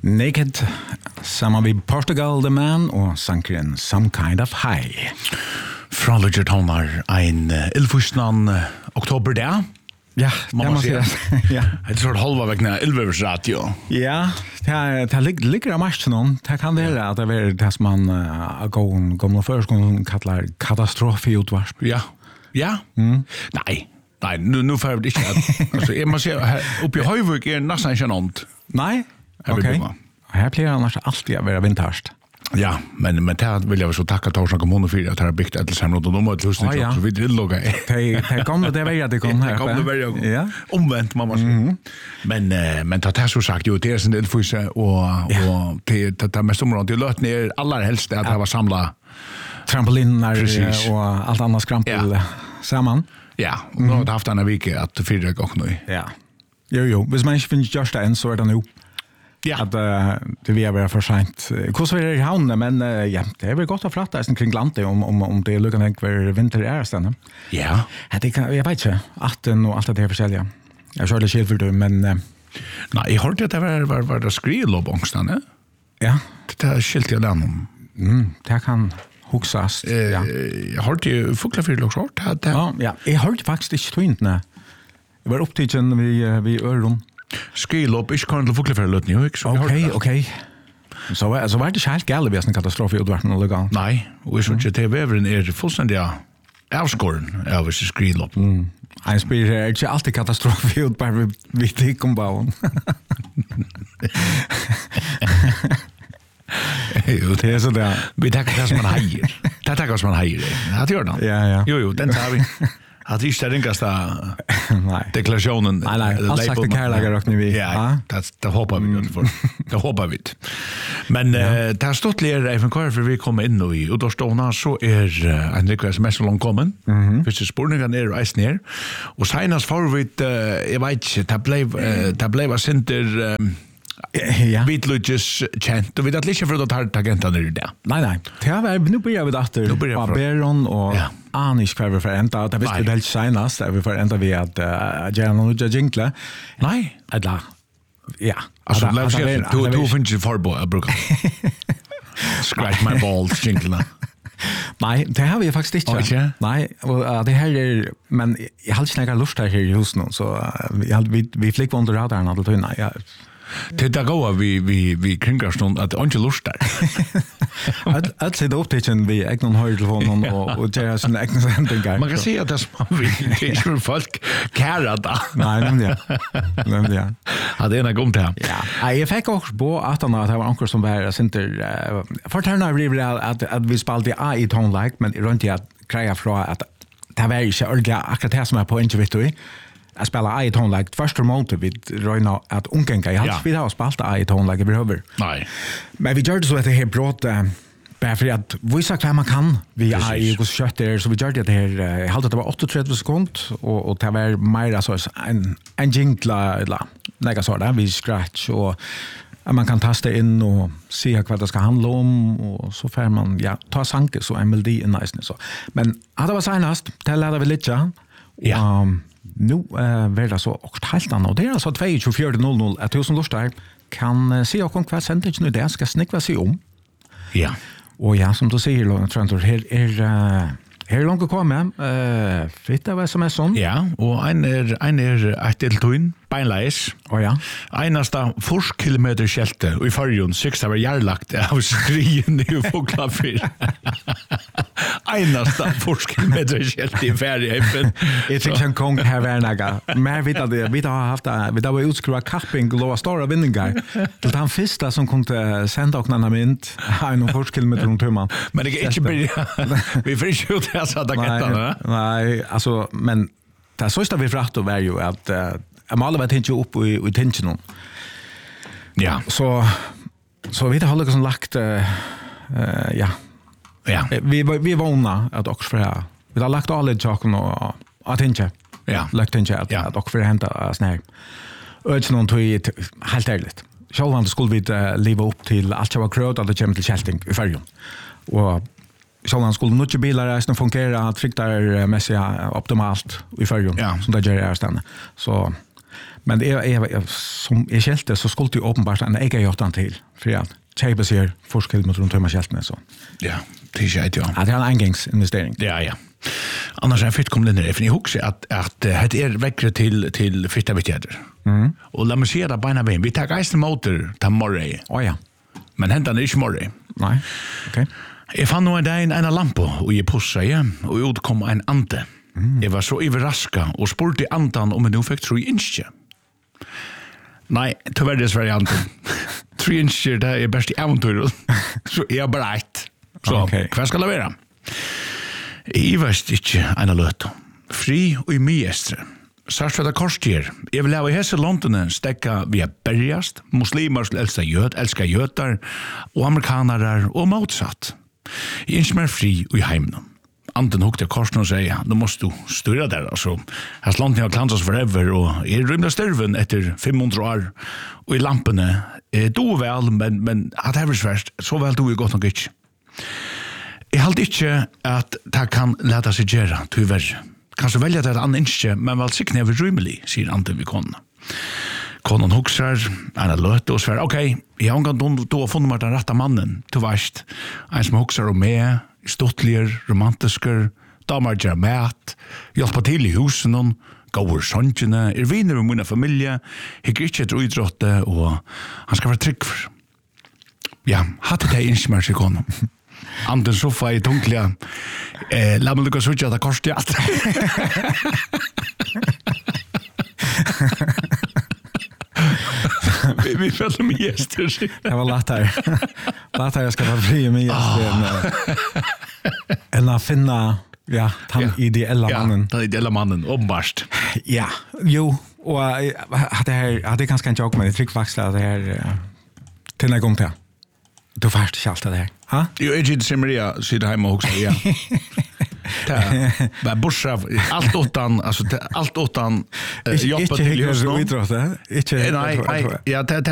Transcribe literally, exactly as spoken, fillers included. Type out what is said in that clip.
Naked, sammen med Portugal The Man og sankeren Some Kind of High. Fra Lugert Honar, en elfusnan oktober der. Ja, det må si det. Ja. Jeg tror halva vekkene elvevers radio. Ja, det ligger av mars til noen. Det kan være at det er det som man uh, går gamle førskolen kallar katastrofeutvarsp. Ja, ja. Mm. Nei, nei, nu, nu får jeg ikke at, altså, jeg må si, oppi Høyvøk er nesten ikke noe. Nei, ok. Her pleier annars alltid å være vinterst. Ja, men men det vill jag så tacka Torshavn kommun för att det har byggt ett samråd och de har lust att så vi vill logga. Det det kommer det väl att det kommer här. Kommer väl ja. Omvänt mamma. Men men ta det så sagt ju det är en del fusa och och det det mest området det låt ner alla helst att det var samla trampoliner och allt annat skrampel samman. Ja, och nu har haft en vecka att fyra gånger nu. Ja. Jo jo, hvis man inte finns just en så är det nu. Ja, att uh, det vi är väl för sent. Hur så är det i hamnen men uh, ja, det är väl gott att fratta sen kring landet om om om det lukkar tänk för vinter är stanna. Ja. Det kan jag vet inte. Atten och allt det här försäljare. Jag körde själv för det men uh, nej, jag hörde att det var var var det skrivlobångstan, ne? Ja, det är skilt jag där om. Mm, det kan huxas. Eh, ja. Jag hörde ju fuklafyr också hört. Ja, ja, jag hörde faktiskt inte tvint när. Det var upptagen vi vi öron. Skilop, ikke kan til fuglefærløtten, jo, ikke? Ok, ok. Så altså, var det ikke helt gale ved en katastrofe i utverten og lukkant? Nei, og jeg synes ikke til veveren er fullstendig avskåren av hvis skilop. Mm. Jeg spyr, er ikke alltid katastrofe i utverten vi tikk om bauen? Jo, det er så det. Vi takker det som man heier. Det takker som man heier. Det gjør det. Ja, ja. Jo, jo, den tar vi. Att det inte är ringaste deklarationen. Nej, nej. Allt sagt det kärlagar och ni vi. Ja, det, det hoppas vi mm. för. Det hoppas vi. Men ja. uh, det har stått lite även kvar för vi kommer in nu i. Och då står så är uh, en riktig sms långt kommen. Mm-hmm. För spårningen är reist ner. Och senast får vi, uh, jag vet inte, det blev, uh, det blev att sinter... Um, ja. Vitludges kjent, og vi vet ikke for å ta tagentene i det. Nei, nei. Nå börjar vi datter på Beron og ja. Anis hver vi får enda. Det visste vi helt senast, vi får enda vi at uh, gjøre noe ut av jinkle. Nei. Eller, ja. Altså, la oss si, du finner ikke forbå, jeg bruker. Scratch my balls, jinklene. Nei, det har vi faktisk ikke. Okay. Nei, og uh, det her er, men jeg har ikke snakket lust her i husen, så uh, vi, vi flikker under radaren alle tøyne. Ja. Det där går vi vi vi kringar stund att inte lust där. Att att se upp till vi egna höjdtelefon och och göra såna egna sändningar. Man kan se att det som vi det för folk kära då. Nej, men ja. Men ja. Hade en gång där. Ja. Jag fick också på att han att det var ankor som var center förtärna river att att vi spelade A i tone like men runt jag greja från att det var inte ordentligt akkurat det som är på inte vet du. Jag spelar I tone like första månaden vid Röna att unkenka. Jag hade vi har spelat I tone like över. Nej. Men vi gör det så att det här brott bara för att vi sagt vad man kan vi är i hos kötter så vi gör det här jag hade det var åttiotre sekund och och det var mer så en en jinkla eller några så där vi scratch och man kan tasta in och se vad det ska handla om och så får man ja ta sanke så en melodi är nice så. Men hade var senast det lärde vi lite. Ja. Um, nu uh, var det så och helt annat och det är så tjugofyra noll noll att du som lustar kan uh, se och vad sändigt nu det ska snickva sig om. Ja. Och ja, som du säger Långt Trantor här är uh, här är långt komma eh fitta vad som är sån. Ja, och en är en är ett deltoin beinleis. Och ja. Einasta fyrst kilometer skjelte och i farjon sex var jarlagt av skrien i Fuglafyr. Einasta fyrst kilometer skjelte i färjeheppen. Jag tycker en kong här värnaga. Men vi hade vi har haft vi har utskruva capping lova stora vinningar. Det han första som kunde sända och någon mynd en fyrst kilometer runt hemma. Men det är inte börja. Vi får inte ut det så att det kan. Nej, alltså men det så vi fratt och var ju att jag måste vara tänka upp i i tensionen. Ja. Så så vi det har liksom lagt uh, ja. Ja. Vi vi vana att också för här. Vi har lagt alla sakerna och att tänka. Ja. Lagt tänka att att också för hämta snär. Och någon tog helt ärligt. Själva skulle vi uh, leva upp till allt vad kröt att det kommer till Kälting i färjan. Och själva skulle mycket bilar resten fungera trycktar mässiga optimalt i färjan ja. som det gör är stanna. Så Men det är som är skällte så skulle ju uppenbart en egen gjort till för att Chapes här forskell mot runt hemma skältne så. Ja, det är ju ja. Att det är en engångsinvestering. Ja, ja. Annars är fitt kom den där för ni huxar att att det är väckre till till fitta vitjäder. Mm. Och låt mig se det bara ben. Vi tar geisten motor ta morgon. Oh ja. Men hända det inte morgon. Nej. Okej. Jag fann nog en en lampa och i pussa ja och ut kom en ante. Mm. Jag var så överraskad och spurte antan om en fick tre inch. Nej, tyvärr det är varianten. tre inch det är bäst i äventyr. Så jag bara ett. Så okay. Vad ska det vara? Jag vet inte en löt. Fri och i myestre. Sarsveta korstier. Jag vill ha i hese London stäcka via bergast. Muslimer som älskar jöt, älskar jötar. Och amerikaner och motsatt. Jag är inte mer fri och i hemmen. Anten hukte korsen och säga, nu måste du styra där. Alltså, här London har klansats forever och är rymda styrven efter femhundra år. Och i lamporna är då väl, men, men att det är svärt, så väl då är gott nog inte. Jag har inte att det kan läta sig göra, tyvärr. Kanske välja det an inte, men väl sikna över rymlig, säger Anton vid konen. Konen huxar, han är löt och svär, okej, okay, jag har en gång då funnit mig den rätta mannen, till värst. En som huxar och med, stottliger, romantisker, damer gör mat, hjälpa till i husen, går såntjene, är viner med mina familje, hickar inte ett uidrotte, och han ska vara trygg för. Ja, hade det insmärts i konen. Anden soffa i tunkliga. Eh, Låt mig lyckas utgöra korsteater. vi, vi följer med gäster. Det var lätt här. Lätt här jag ska vara fri med gäster. Än att finna ja, den ja. ideella mannen. Ja, den ideella mannen, uppenbart. Ja, jo. Och det här, hade ganska en joke med det tryckvaxlar det här till en gång till. Du färst inte allt det här. Ha? Jo, jag gick till Maria sitter hemma och också, ja. Det var bussar, allt åttan, alltså allt åttan jobba till just nu. Inte, nej, nej, ja, det